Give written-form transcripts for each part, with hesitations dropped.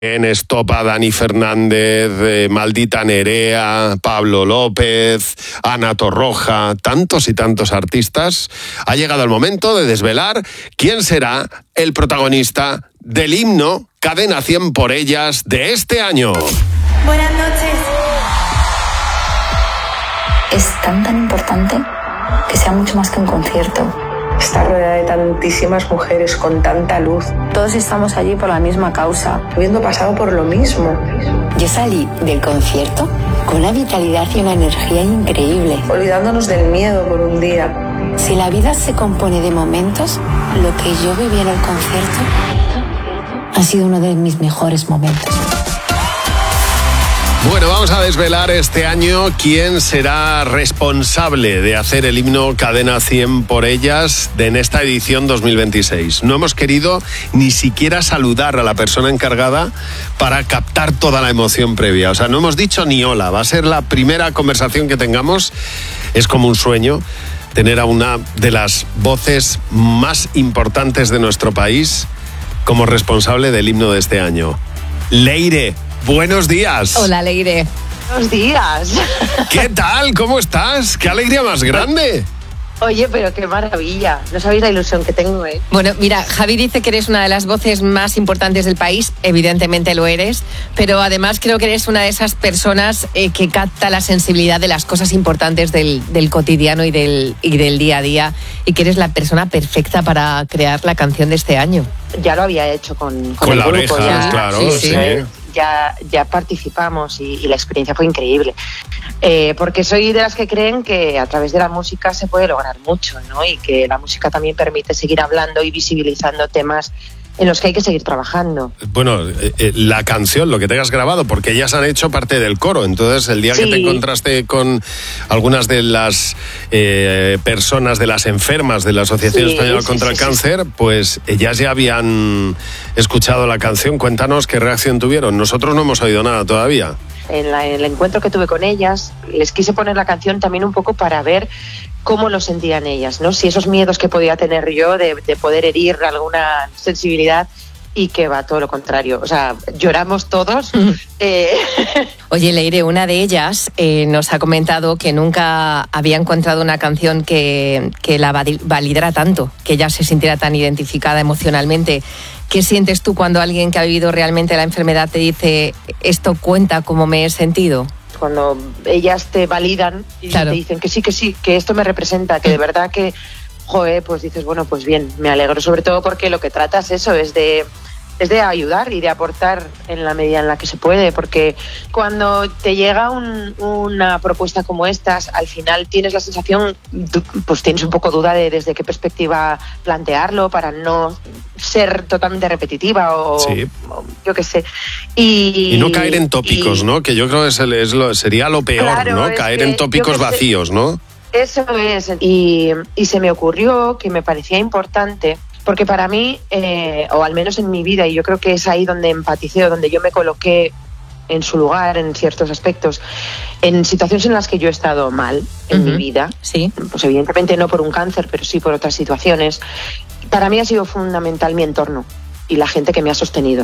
En Estopa, Dani Fernández, Maldita Nerea, Pablo López, Ana Torroja, tantos y tantos artistas. Ha llegado el momento de desvelar quién será el protagonista del himno Cadena 100 por ellas de este año. Buenas noches. Es tan importante que sea mucho más que un concierto. Estar rodeada de tantísimas mujeres con tanta luz. Todos estamos allí por la misma causa. Habiendo pasado por lo mismo. Yo salí del concierto con una vitalidad y una energía increíble. Olvidándonos del miedo por un día. Si la vida se compone de momentos, lo que yo viví en el concierto ha sido uno de mis mejores momentos. Bueno, vamos a desvelar este año quién será responsable de hacer el himno Cadena 100 por ellas en esta edición 2026. No hemos querido ni siquiera saludar a la persona encargada para captar toda la emoción previa. O sea, no hemos dicho ni hola. Va a ser la primera conversación que tengamos. Es como un sueño tener a una de las voces más importantes de nuestro país como responsable del himno de este año. Leire, buenos días. Hola, Leire. Buenos días. ¿Qué tal? ¿Cómo estás? ¡Qué alegría más grande! Oye, pero qué maravilla. No sabéis la ilusión que tengo, ¿eh? Bueno, mira, Javi dice que eres una de las voces más importantes del país. Evidentemente lo eres. Pero además creo que eres una de esas personas que capta la sensibilidad de las cosas importantes del cotidiano y del día a día. Y que eres la persona perfecta para crear la canción de este año. Ya lo había hecho con el la grupo. Oreja, claro, sí. Ya participamos y la experiencia fue increíble. Porque soy de las que creen que a través de la música se puede lograr mucho, ¿no? Y que la música también permite seguir hablando y visibilizando temas en los que hay que seguir trabajando. Bueno, la canción, lo que te has grabado, porque ellas han hecho parte del coro, entonces el día que te encontraste con algunas de las personas, de las enfermas de la Asociación Española contra el Cáncer, pues ellas ya habían escuchado la canción. Cuéntanos qué reacción tuvieron. Nosotros no hemos oído nada todavía. En el encuentro que tuve con ellas, les quise poner la canción también un poco para ver cómo lo sentían ellas, ¿no? Si esos miedos que podía tener yo de poder herir alguna sensibilidad, y que va todo lo contrario. O sea, lloramos todos. Oye, Leire, una de ellas nos ha comentado que nunca había encontrado una canción que la validara tanto, que ella se sintiera tan identificada emocionalmente. ¿Qué sientes tú cuando alguien que ha vivido realmente la enfermedad te dice esto cuenta como me he sentido? Cuando ellas te validan y te dicen que sí, que esto me representa, que de verdad que, joder, pues dices, bueno, pues bien, me alegro, sobre todo porque lo que tratas eso es de ayudar y de aportar en la medida en la que se puede, porque cuando te llega una propuesta como estas, al final tienes la sensación, pues tienes un poco duda de desde qué perspectiva plantearlo para no ser totalmente repetitiva o yo qué sé. Y no caer en tópicos, ¿no? Que yo creo que sería lo peor, claro, ¿no? Caer en tópicos vacíos, ¿no? Eso es. Y se me ocurrió que me parecía importante, porque para mí, o al menos en mi vida, y yo creo que es ahí donde empaticé, donde yo me coloqué en su lugar en ciertos aspectos, en situaciones en las que yo he estado mal en mi vida, pues evidentemente no por un cáncer, pero sí por otras situaciones, para mí ha sido fundamental mi entorno y la gente que me ha sostenido.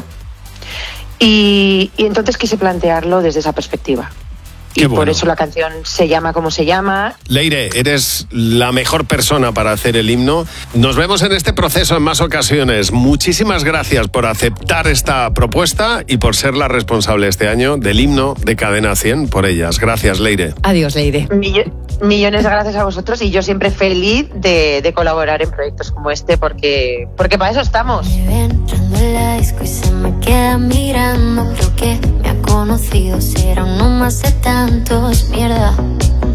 Y entonces quise plantearlo desde esa perspectiva. Y por eso la canción se llama como se llama. Leire, eres la mejor persona para hacer el himno. Nos vemos en este proceso en más ocasiones. Muchísimas gracias por aceptar esta propuesta y por ser la responsable este año del himno de Cadena 100 por ellas. Gracias, Leire. Adiós, Leire. Millones de gracias a vosotros, y yo siempre feliz de colaborar en proyectos como este, porque para eso estamos. Me ven entrando en la disco y se me queda mirando. Creo que me ha conocido, será uno más de tantos, mierda.